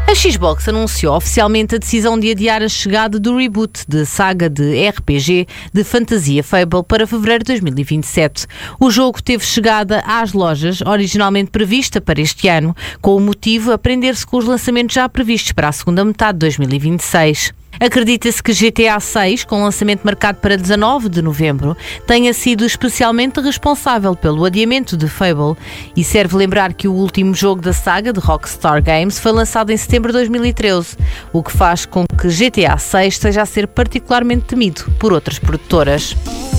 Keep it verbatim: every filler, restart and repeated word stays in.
A Xbox anunciou oficialmente a decisão de adiar a chegada do reboot de saga de R P G de fantasia Fable para fevereiro de dois mil e vinte e sete. O jogo teve chegada às lojas, originalmente prevista para este ano, com o motivo a prender-se com os lançamentos já previstos para a segunda metade de dois mil e vinte e seis. Acredita-se que G T A seis, com lançamento marcado para dezanove de novembro, tenha sido especialmente responsável pelo adiamento de Fable, e serve lembrar que o último jogo da saga de Rockstar Games foi lançado em setembro de dois mil e treze, o que faz com que G T A seis esteja a ser particularmente temido por outras produtoras.